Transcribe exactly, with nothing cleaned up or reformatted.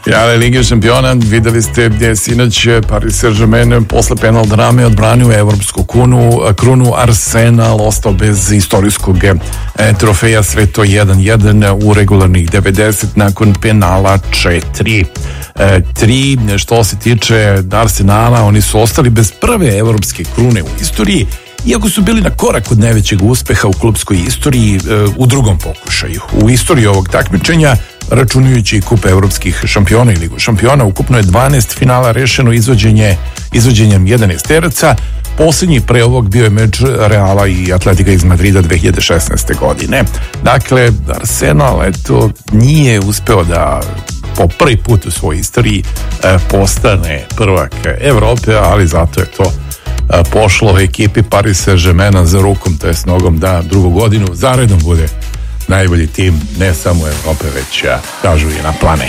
Finale Lige šampiona, videli ste gdje je sinoć Paris Saint-Germain posle penal drame odbranio evropsku krunu, krunu Arsenal ostao bez istorijskog e, trofeja, sve to jedan jedan u regularnih devedeset nakon penala četiri tri. Što se tiče Arsenala, oni su ostali bez prve evropske krune u istoriji, iako su bili na korak od najvećeg uspeha u klubskoj istoriji e, u drugom pokušaju. U istoriji ovog takmičenja, računajući i kup evropskih šampiona i ligu šampiona, ukupno je dvanaest finala rešeno izvođenje, izvođenjem jedanaesteraca. Posljednji pre ovog bio je meč Reala i Atletika iz Madrida dve hiljade šesnaeste. godine. Dakle, Arsenal eto, nije uspeo da po prvi put u svojoj istoriji e, postane prvak Evrope, ali zato je to e, pošlo ekipi Paris Saint-Germaina za rukom, to je s nogom, da drugu godinu zaredom bude najbolji tim ne samo Evrope, već kažu i na planeti.